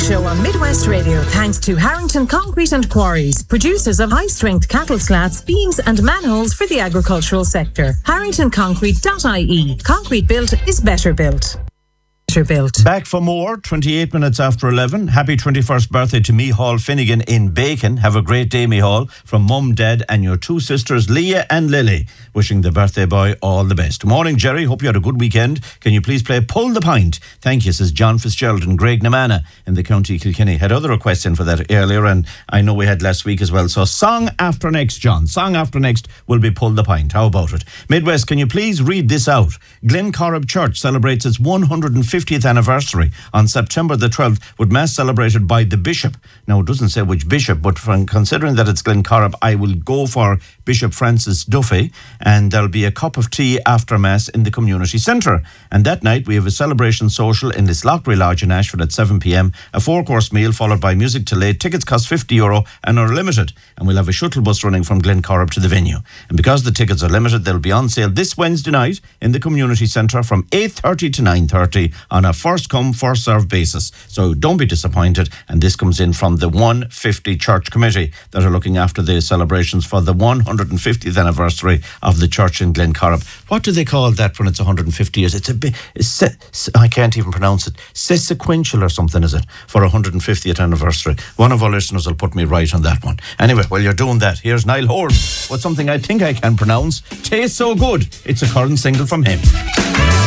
Show on Midwest Radio, thanks to Harrington Concrete and Quarries, producers of high-strength cattle slats, beams and manholes for the agricultural sector. HarringtonConcrete.ie. Concrete built is better built. Back for more, 28 minutes after 11. Happy 21st birthday to Micheál Finnegan in Bacon. Have a great day, Micheál, from Mum, Dad and your two sisters, Leah and Lily. Wishing the birthday boy all the best. Morning, Jerry. Hope you had a good weekend. Can you please play Pull the Pint? Thank you, says John Fitzgerald and Greg Namana in the County Kilkenny. Had other requests in for that earlier, and I know we had last week as well. So song after next, John. Song after next will be Pull the Pint. How about it? Midwest, can you please read this out? Glencorrib Church celebrates its 150th anniversary on September the 12th with Mass celebrated by the Bishop. Now, it doesn't say which Bishop, but considering that it's Glencorrib, I will go for Bishop Francis Duffy, and there'll be a cup of tea after Mass in the community centre. And that night, we have a celebration social in Lislochbury Lodge in Ashford at 7 p.m, a 4-course meal followed by music till late. Tickets cost €50 and are limited, and we'll have a shuttle bus running from Glencorrib to the venue. And because the tickets are limited, they'll be on sale this Wednesday night in the community centre from 8:30 to 9:30 on a first-come, first-served basis. So don't be disappointed. And this comes in from the 150 Church Committee that are looking after the celebrations for the 150th anniversary of the church in Glencorrib. What do they call that when it's 150 years? It's a bit, I can't even pronounce it. Sequential or something, is it? For 150th anniversary. One of our listeners will put me right on that one. Anyway, while you're doing that, here's Niall Horan with something I think I can pronounce. Tastes so good. It's a current single from him.